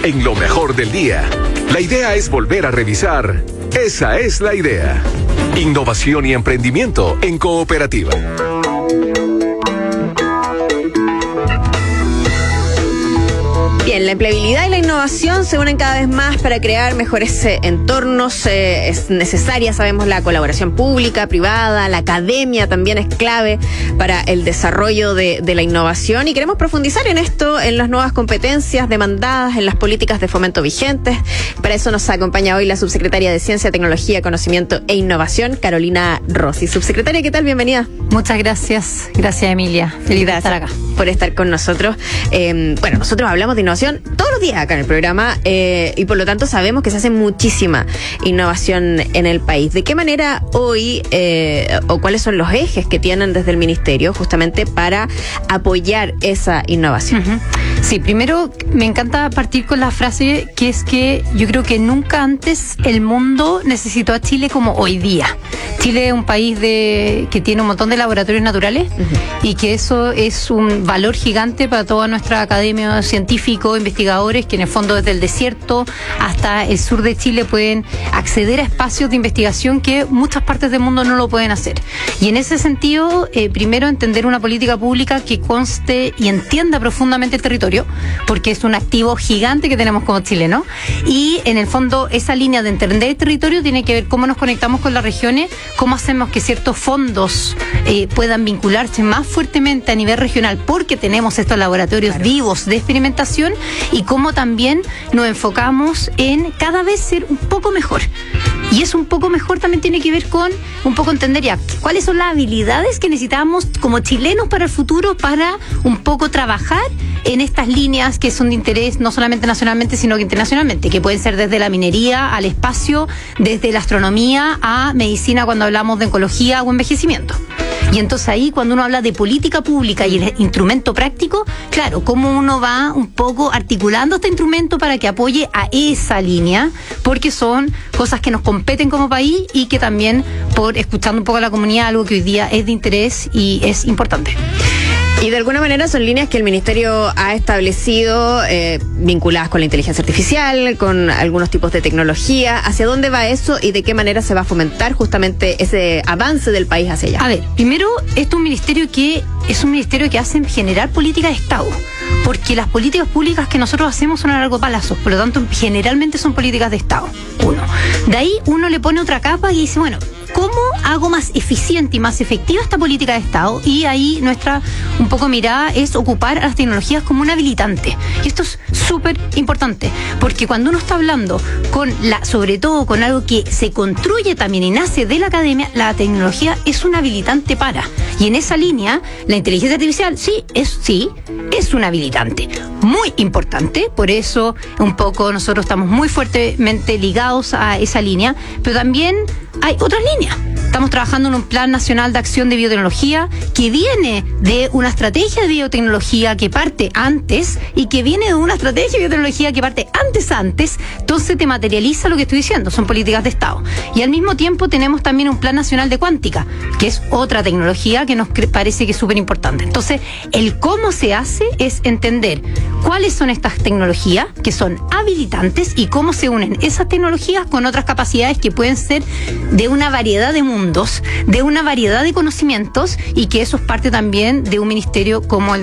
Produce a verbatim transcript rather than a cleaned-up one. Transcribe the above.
en lo mejor del día. La idea es volver a revisar. Esa es la idea. Innovación y emprendimiento en cooperativa. Bien, la empleabilidad y la innovación se unen cada vez más para crear mejores eh, entornos. Eh, es necesaria, sabemos, la colaboración pública, privada, la academia también es clave para el desarrollo de, de la innovación, y queremos profundizar en esto, en las nuevas competencias demandadas, en las políticas de fomento vigentes. Para eso nos acompaña hoy la subsecretaria de Ciencia, Tecnología, Conocimiento e Innovación, Carolina Rossi. Subsecretaria, ¿qué tal? Bienvenida. Muchas gracias. Gracias, Emilia. Feliz de estar acá. Por estar con nosotros. Eh, bueno, nosotros hablamos de innovación todos los días acá en el programa, eh, y por lo tanto sabemos que se hace muchísima innovación en el país. ¿De qué manera hoy, eh, o cuáles son los ejes que tienen desde el Ministerio justamente para apoyar esa innovación? Uh-huh. Sí, primero me encanta partir con la frase que es que yo creo que nunca antes el mundo necesitó a Chile como hoy día. Chile es un país de, que tiene un montón de laboratorios naturales, uh-huh, y que eso es un valor gigante para toda nuestra academia científica, investigadores que en el fondo desde el desierto hasta el sur de Chile pueden acceder a espacios de investigación que muchas partes del mundo no lo pueden hacer. Y en ese sentido, eh, primero entender una política pública que conste y entienda profundamente el territorio, porque es un activo gigante que tenemos como Chile, ¿no? Y en el fondo esa línea de entender el territorio tiene que ver cómo nos conectamos con las regiones, cómo hacemos que ciertos fondos eh, puedan vincularse más fuertemente a nivel regional, porque tenemos estos laboratorios, claro, vivos de experimentación, y cómo también nos enfocamos en cada vez ser un poco mejor. Y eso un poco mejor también tiene que ver con un poco entender ya cuáles son las habilidades que necesitamos como chilenos para el futuro, para un poco trabajar en estas líneas que son de interés no solamente nacionalmente, sino que internacionalmente, que pueden ser desde la minería al espacio, desde la astronomía a medicina cuando hablamos de oncología o envejecimiento. Y entonces ahí, cuando uno habla de política pública y el instrumento práctico, claro, cómo uno va un poco articulando este instrumento para que apoye a esa línea, porque son cosas que nos competen como país y que también, por escuchando un poco a la comunidad, algo que hoy día es de interés y es importante. Y de alguna manera son líneas que el Ministerio ha establecido eh, vinculadas con la inteligencia artificial, con algunos tipos de tecnología. ¿Hacia dónde va eso y de qué manera se va a fomentar justamente ese avance del país hacia allá? A ver, primero, esto es un ministerio que es un ministerio que hace generar política de Estado, porque las políticas públicas que nosotros hacemos son a largo plazo, por lo tanto, generalmente son políticas de Estado. Uno. De ahí uno le pone otra capa y dice, bueno, ¿cómo hago más eficiente y más efectiva esta política de Estado? Y ahí nuestra un poco mirada es ocupar a las tecnologías como un habilitante. Y esto es súper importante, porque cuando uno está hablando con la, sobre todo con algo que se construye también y nace de la academia, la tecnología es un habilitante para. Y en esa línea, la inteligencia artificial sí, es sí, es un habilitante muy importante, por eso un poco nosotros estamos muy fuertemente ligados a esa línea, pero también hay otras líneas. Estamos trabajando en un plan nacional de acción de biotecnología que viene de una estrategia de biotecnología que parte antes y que viene de una estrategia de biotecnología que parte antes antes. Entonces te materializa lo que estoy diciendo, son políticas de Estado. Y al mismo tiempo tenemos también un plan nacional de cuántica, que es otra tecnología que nos parece que es súper importante. Entonces, el cómo se hace es entender cuáles son estas tecnologías que son habilitantes y cómo se unen esas tecnologías con otras capacidades que pueden ser de una variedad de mundos, de una variedad de conocimientos, y que eso es parte también de un ministerio como el